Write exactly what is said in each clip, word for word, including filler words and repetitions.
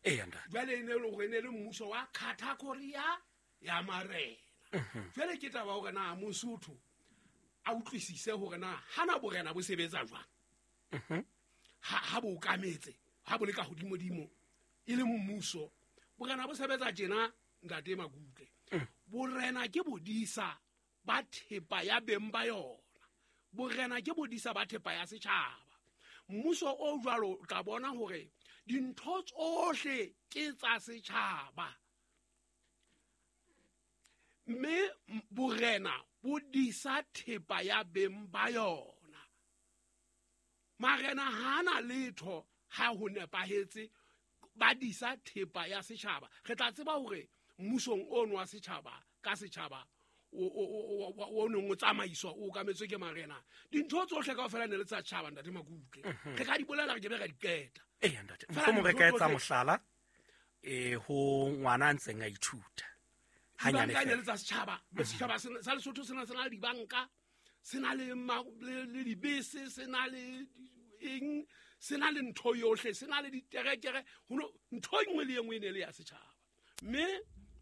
e anda jwale ene le go ene le mmuso wa category ya marena jwale ke taba gore na Mosotho a utlwisise gore na hana borena bo sebetsa jwang ha ha bo kametse ha bo le ka godimo-dimo e le mmuso borena bo sebetsa tjena ntate Makutle borena ke bodisa ba thepa ya beng ba yona borena ke bodisa ba thepa ya setšhaba mmuso o jwalo tla bona gore dintho tsohle ke tsa setšhaba mme borena bo disa thepa ya beng ba yona marena hana letho ha ho nepahetse ba disa thepa ya setšhaba re tla tseba hore mmusong ono wa setšhaba ka setšhaba o neng o tsamaiswa o kametswe ke marena dintho tsohle kaofela ne le tsa setšhaba ntate Makutle re ka di bolela re ke be ga di keta e ntate mfomo re ka etsa mohlala e ho ngwana ntseng a ithuta hanyane ka le tsa setšhaba setšhaba sa Lesotho sena sena le dibanka sena le le dibese sena le eng sena le ntho yohle sena le diterekere ntho engwe le engwe ne le ya setšhaba mme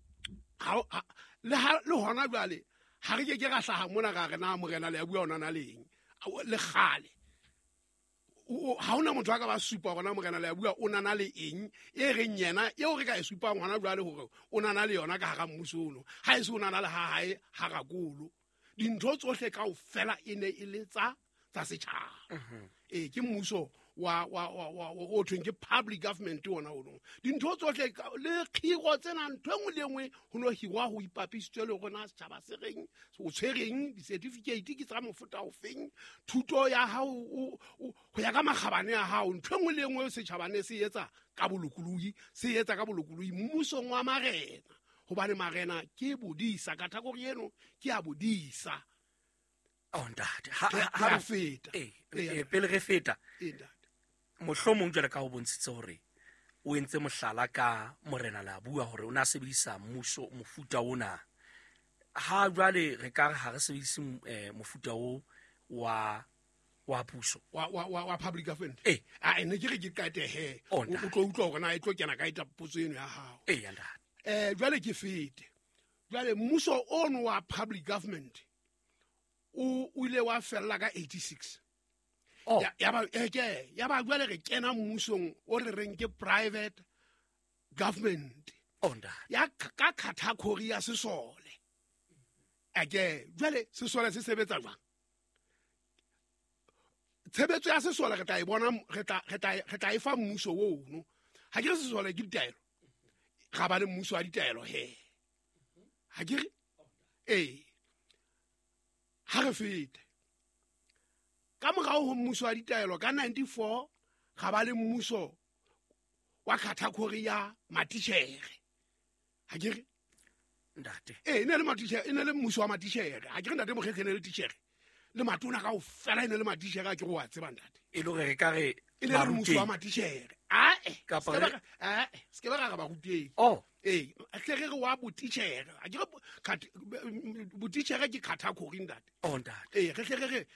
le hona jwale ha re ke ke ga hlaha mona ga rena morena le ya bua ona na leng le gale ha ona motho a ka ba supa gona morena le ya bua o nana le eng e reng yena eo re ka e supang hona jwale hore o nana le yona ka ga mmuso ono ha e se o nana le ha hae ha gakolo dintho tsohle kaofela e ne e le tsa tsa setšhaba ee ke mmuso wa wa wa o thweng ke public government ona ono dintho tsohle le khiro tsena ntho engwe le engwe ho no hirwa ho ipapisitswe le gona setšhaba se reng o tshwereng di-certificate ke tsa mofuta o feng thuto ya hao ho ya ka makgabane ya hao ntho engwe le engwe setšhabane se etsa ka bolokoloi se etsa ka bolokoloi mmusong wa marena hobane marena ke bodisa kategori eno ke a bodisa o ntate ha re feta e pele re feta mohlomong jwale ka ho bontshitse hore o entse mohlala ka morena la bua hore o na sebedisa mmuso mofuta ona ha jwale re ka ha re sebedise mofuta o wa wa puso wa wa wa public government eh a ene ke re ke kate he o tlo utlwa gore na e tlo kena ka ita potso eno ya hao eh ya ntate eh jwale ke fete jwale mmuso ono wa public government o ile wa fella ka eighty-six oh ya ba eke ya ba jwale re kena mmusong o re reng ke private government onda ya ka category ya sesole eke jwale sesole se sebetsa jwang tshebetso ya sesole re tla e bona re tla re tla re tla e fa mmuso wo no ha ke re sesole ke ditaelo ga ba le mmuso wa ditaelo he ha ke re eh ha re fete ka morao ho mmuso wa ditaelo ka ninety-four ga ba le mmuso wa category ya matitjhere ha ke re ntate eh ene le matitjhere ene le mmuso wa matitjhere ha ke re ntate Mokgekge ne le titjhere le matona ka o fela ene le matitjhere a ke go wa tseba ntate e le re ka re ene le mmuso wa matitjhere a eh ka pa a se ke ba ga ba ruteng oh eh a tle re wa botitjhere a ke botitjhere ke category ntate oh ntate eh re tle re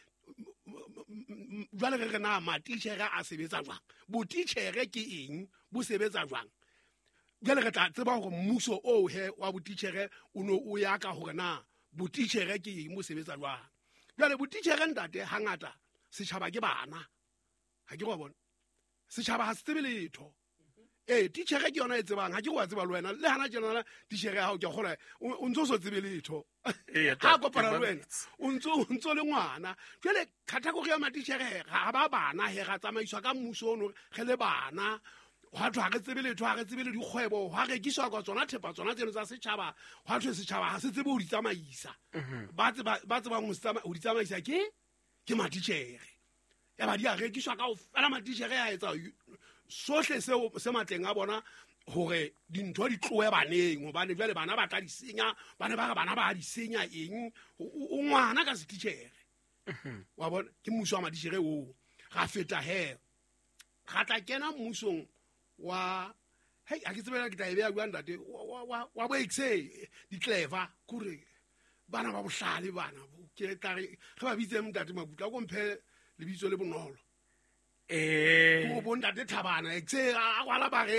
jwale re re na matitjhere a sebetsa jwang botitjhere ke eng bo sebetsa jwang jwale re tla tseba hore mmuso o he wa botitjhere o no o ya ka hore na botitjhere ke eng bo sebetsa jwang jwale botitjhere ntate hangata setjhaba ke bana ha ke go bona setjhaba ha se tsebe letho eh titjhere ke yona e tsebang ha ke go tseba le wena le hana tjena titjhere ya hao ke gore o ntso so tsebe letho ha go para le wena o ntso o ntso le ngwana jwale category ya matitjhere ga ba bana he ga tsamaiswa ka mmuso ono ge le bana wa twa re tsebe letho ha re tsebe le dikgwebo ha re kiswa ka tsona thepa tsona tseno tsa setjhaba wa thwe setjhaba ha se tsebe ho di tsamaisa ba tseba ba tseba ho di tsamaisa ke ke matitjhere ya ba di a rekiswa ka o fela matitjhere a etsa sohle seo se matleng a bona hore dintho di tloe baneng hobane jwale bana ba tla di senya bana ba bana ba di senya eng o ngwana ka setitjhere wa bona ke mmuso wa matitjhere o ga feta he ga tla kena mmusong wa hey a ke tsebela ke tla e bea bua ntate wa wa bo exe di clever kore bana ba bohlale bana ke tla re ge ba bitse mntate Mabutla go mphe lebitso le bonolo eh go bontate Thabana exe a kwala ba